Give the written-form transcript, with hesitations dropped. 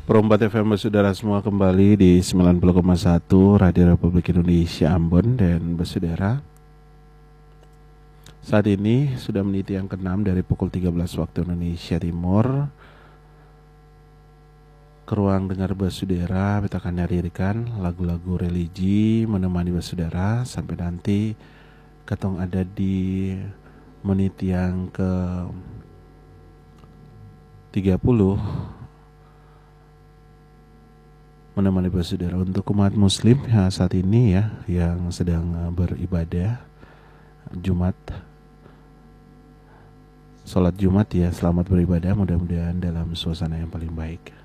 Perombat FM bersaudara semua kembali di 90,1 Radio Republik Indonesia Ambon dan bersaudara. Saat ini sudah meniti yang ke-6 dari pukul 13 waktu Indonesia Timur. Ke ruang dengar bersaudara, kita akan hadirkan lagu-lagu religi menemani bersaudara sampai nanti ketong ada di menit yang ke 30 menemani bersaudara. Untuk umat muslim ya, saat ini ya yang sedang beribadah Jumat, sholat Jumat ya, selamat beribadah, mudah-mudahan dalam suasana yang paling baik.